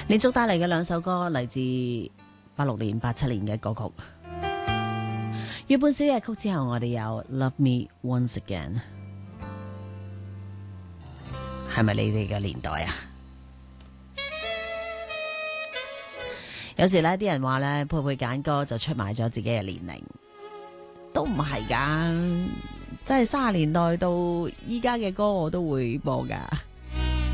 連續帶嚟嘅兩首歌嚟自86年、87年嘅歌曲。月半小夜曲之後，我哋有 Love Me Once Again， 係咪你哋嘅年代啊？有時呢啲人話呢，佩佩揀歌就出賣咗自己嘅年齡，都唔係噶，真係30年代到依家嘅歌我都會播噶。